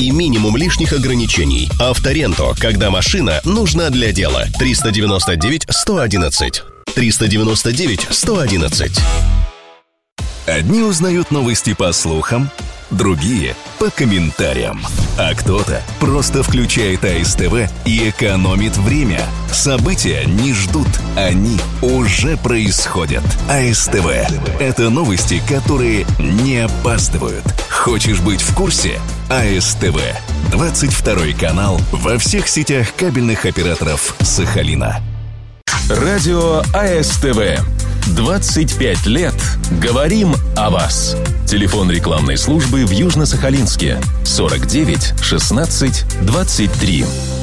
и минимум лишних ограничений. Авторенто, когда машина нужна для дела. 399-111. 399-111. Одни узнают новости по слухам, другие – по комментариям. А кто-то просто включает АСТВ и экономит время. События не ждут, они уже происходят. АСТВ – это новости, которые не опаздывают. Хочешь быть в курсе? АСТВ. 22 канал во всех сетях кабельных операторов Сахалина. Радио АСТВ. 25 лет. Говорим о вас. Телефон рекламной службы в Южно-Сахалинске 49 16 23.